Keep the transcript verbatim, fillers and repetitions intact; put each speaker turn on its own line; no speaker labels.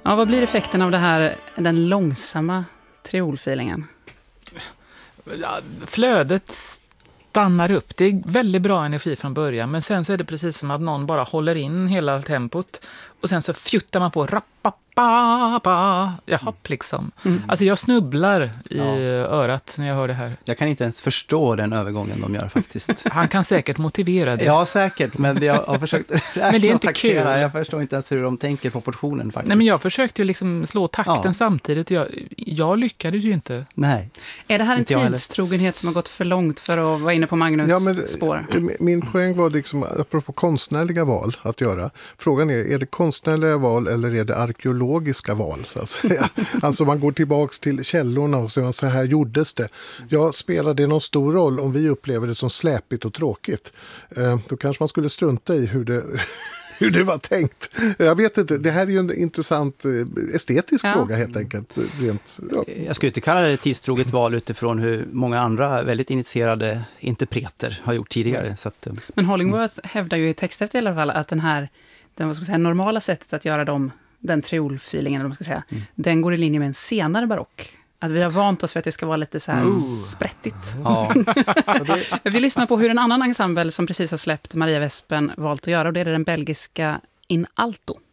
Ja, vad blir effekten av det här, den långsamma triolfilingen?
Ja, flödet stannar upp. Det är väldigt bra energi från början, men sen så är det precis som att någon bara håller in hela tempot och sen så fjuttar man på rappapapa. Jag hopp liksom. Mm. Alltså jag snubblar i ja. örat när jag hör det här.
Jag kan inte ens förstå den övergången de gör faktiskt.
Han kan säkert motivera det.
Ja, säkert, men jag har försökt räkna
men det är inte
och taktera.
kul.
Jag förstår inte ens hur de tänker på portionen faktiskt.
Nej, men jag försökte ju liksom slå takten
ja.
samtidigt. Jag, jag lyckades ju inte.
Nej.
Är det här en tidstrogenhet som har gått för långt för att vara inne på Magnus ja, men, spår?
Min poäng var liksom, apropå konstnärliga val att göra. Frågan är, är det konstnärliga val eller är det arkeologiska val så att säga? Alltså man går tillbaks till källorna och säger så här gjordes det. Ja, spelar det någon stor roll om vi upplever det som släpigt och tråkigt? Eh, då kanske man skulle strunta i hur det... hur det var tänkt. Jag vet inte, det här är ju en intressant estetisk ja. fråga helt enkelt. Rent, ja.
Jag skulle inte kalla det tidstroget val utifrån hur många andra väldigt initierade interpreter har gjort tidigare. Mm. Så att,
men Hollingworth mm. hävdar ju i texthäftet i alla fall att den här den, vad ska jag säga, normala sättet att göra dem, den triolfeelingen, eller vad man ska säga, mm. den går i linje med en senare barock. Att vi har vant oss för att det ska vara lite så här mm. sprättigt. Ja. Vi lyssnar på hur en annan ensemble som precis har släppt Maria Vespen valt att göra, och det är den belgiska In Alto.